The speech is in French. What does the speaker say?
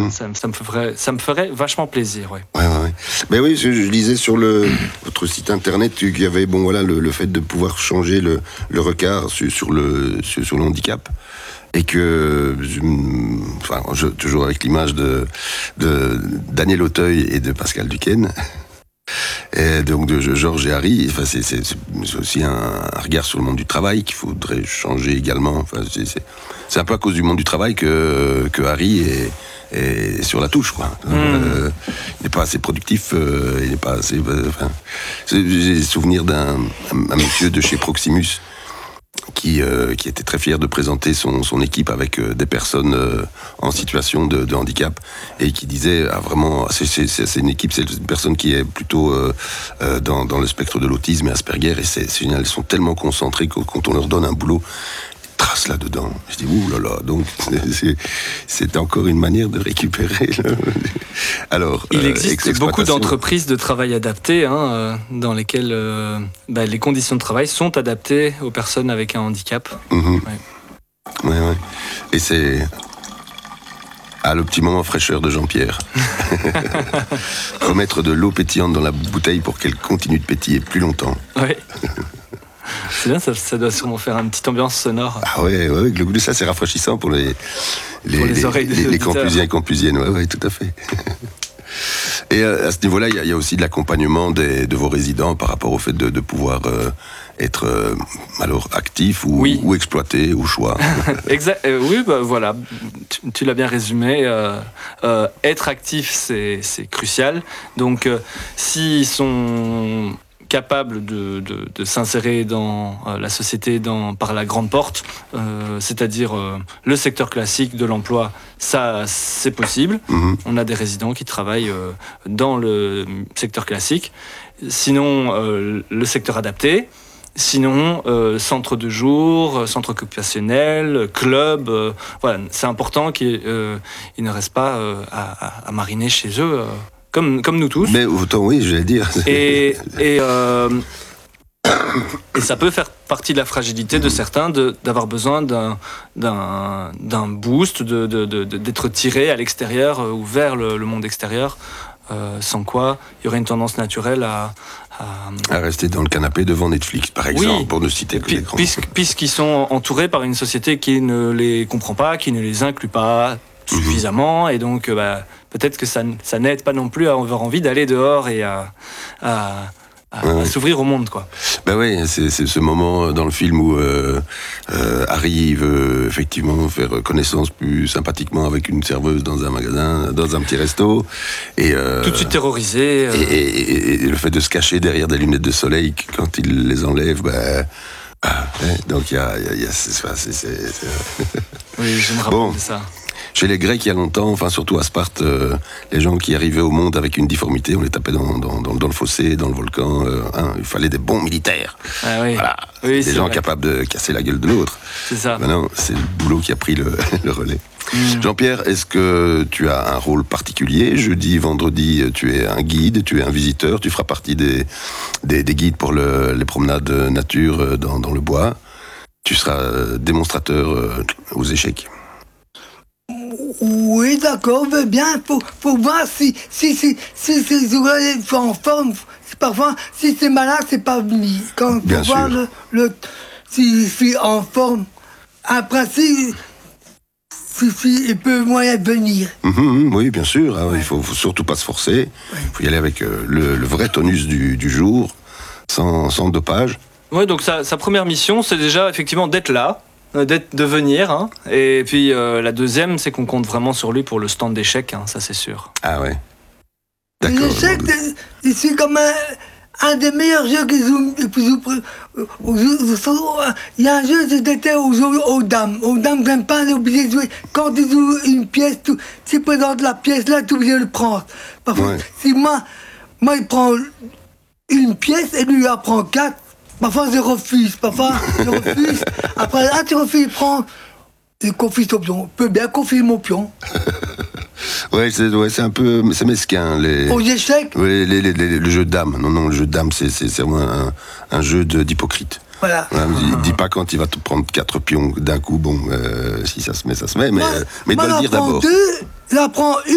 Ça me ferait vachement plaisir, ouais. Ouais. Mais oui, je lisais sur votre site internet qu'il y avait le fait de pouvoir changer le regard sur le handicap. Et que, toujours avec l'image de Daniel Auteuil et de Pascal Duquesne, et donc de Georges et Harry, c'est aussi un regard sur le monde du travail qu'il faudrait changer également. C'est un peu à cause du monde du travail que Harry est sur la touche, quoi. Il n'est pas assez productif, il n'est pas assez. J'ai souvenir d'un monsieur de chez Proximus qui était très fier de présenter son équipe avec des personnes en situation de handicap, et qui disait vraiment, c'est une équipe, c'est une personne qui est plutôt dans le spectre de l'autisme et Asperger, et c'est génial, elles sont tellement concentrées que quand on leur donne un boulot, trace là-dedans. Je dis, ouh là là, donc c'est encore une manière de récupérer. Alors, il existe beaucoup d'entreprises de travail adaptées, dans lesquelles les conditions de travail sont adaptées aux personnes avec un handicap. Ouais. Et c'est le petit moment fraîcheur de Jean-Pierre. Remettre de l'eau pétillante dans la bouteille pour qu'elle continue de pétiller plus longtemps. Oui. C'est bien, ça doit sûrement faire une petite ambiance sonore. Ah ouais, le goût de ça, c'est rafraîchissant pour les oreilles les campusiens et campusiennes. Ouais, tout à fait. Et à ce niveau-là, il y a aussi de l'accompagnement de vos résidents par rapport au fait de pouvoir être actif ou exploité au choix. Exact. Oui, voilà, tu l'as bien résumé. Être actif, c'est crucial. Donc, s'ils sont capables de s'insérer dans la société par la grande porte, c'est-à-dire le secteur classique de l'emploi, ça c'est possible. On a des résidents qui travaillent dans le secteur classique. Sinon, le secteur adapté. Sinon, centre de jour, centre occupationnel, club, voilà, c'est important qu'ils ne restent pas à mariner chez eux. Comme nous tous. Mais autant, oui, je vais dire. Et ça peut faire partie de la fragilité de certains d'avoir besoin d'un boost, d'être tiré à l'extérieur ou vers le monde extérieur, sans quoi il y aurait une tendance naturelle à rester dans le canapé devant Netflix, par exemple, pour ne citer que l'écran. Puisqu'ils sont entourés par une société qui ne les comprend pas, qui ne les inclut pas suffisamment, et donc peut-être que ça n'aide pas non plus à avoir envie d'aller dehors et à s'ouvrir au monde, quoi. Ben oui, c'est ce moment dans le film où Harry veut effectivement faire connaissance plus sympathiquement avec une serveuse dans un magasin, dans un petit resto, et tout de suite terrorisé. Et le fait de se cacher derrière des lunettes de soleil quand il les enlève, donc il y a Oui, je me rappelle de ça. Chez les Grecs, il y a longtemps, enfin surtout à Sparte, les gens qui arrivaient au monde avec une difformité, on les tapait dans le fossé, dans le volcan. Il fallait des bons militaires. Ah oui. Voilà, oui, des gens capables de casser la gueule de l'autre. C'est ça. Maintenant, c'est le boulot qui a pris le relais. Jean-Pierre, est-ce que tu as un rôle particulier ? Jeudi, vendredi, tu es un guide, tu es un visiteur, tu feras partie des guides pour les promenades nature dans le bois. Tu seras démonstrateur aux échecs. Oui, d'accord, mais bien, faut voir si c'est en forme. Parfois, si c'est malade, c'est pas mis. Quand bien faut voir si c'est en forme. Après, si il peut moyen de venir. Oui, bien sûr. Il faut surtout pas se forcer. Il faut y aller avec le vrai tonus du jour, sans dopage. Oui, donc sa première mission, c'est déjà effectivement d'être là. De venir, et puis la deuxième, c'est qu'on compte vraiment sur lui pour le stand d'échecs, ça c'est sûr. Ah ouais. D'accord. L'échec, c'est comme un des meilleurs jeux qu'ils ont. Il y a un jeu, c'était aux dames. Aux dames, j'aime pas oublier de jouer. Quand ils jouent une pièce, tu présentes la pièce là, tu es obligé de le prendre. Parfois, si moi, il prend une pièce et lui il en prend 4. Parfois, je refuse. Après, là, tu refuses, prends. Je confie ton pion. Je peux bien confier mon pion. c'est un peu. C'est mesquin. Aux échecs. Oui, le jeu de dames. Non, le jeu de dames, c'est vraiment un jeu d'hypocrite. Voilà. Dis pas quand il va te prendre 4 pions d'un coup. Bon, si ça se met, ça se met. Mais dois le dire d'abord. Il apprend